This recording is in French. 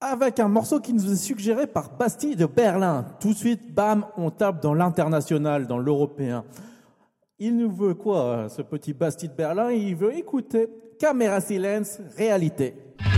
avec un morceau qui nous est suggéré par Bastille de Berlin. Tout de suite, bam, on tape dans l'international, dans l'européen. Il nous veut quoi, ce petit Bastille de Berlin? Il veut écouter Caméra Silence, Réalité.